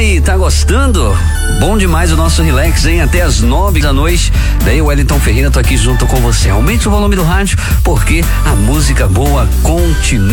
aí, tá gostando? Bom demais o nosso relax, hein? Até as 9 da noite. Daí o Wellington Ferreira, tô aqui junto com você. Aumente o volume do rádio, porque a música boa continua.